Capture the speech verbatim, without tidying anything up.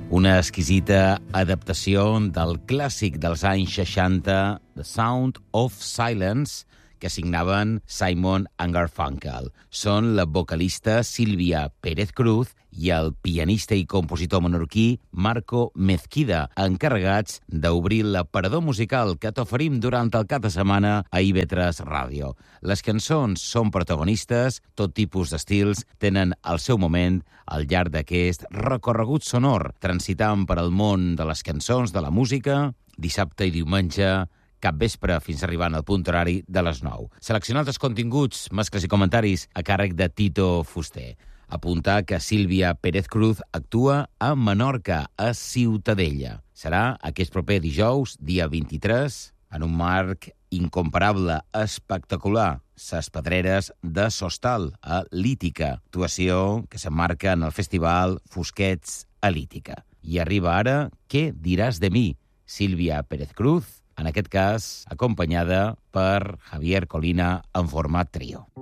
Una exquisita adaptació del clàssic dels anys seixanta, The Sound of Silence, que signaven Simon and Garfunkel. Són la vocalista Sílvia Pérez Cruz i el pianista i compositor menorquí Marco Mezquida, encarregats d'obrir l'aparador musical que t'oferim durant el cap de setmana a I V tres Ràdio. Les cançons són protagonistes, tot tipus d'estils tenen el seu moment al llarg d'aquest recorregut sonor, transitant per al món de les cançons, de la música, dissabte i diumenge, capvespre fins arribant al punt horari de les nou. Seleccionats els continguts, mescles i comentaris a càrrec de Tito Fuster. Apuntar que Sílvia Pérez Cruz actua a Menorca, a Ciutadella. Serà aquest proper dijous, dia vint-i-tres, en un marc incomparable, espectacular, ses Pedreres de Sostal, a Lítica, actuació que s'emmarca en el festival Fosquets a Lítica. I arriba ara Què diràs de mi? Sílvia Pérez Cruz, en aquest cas acompanyada per Javier Colina en format trio.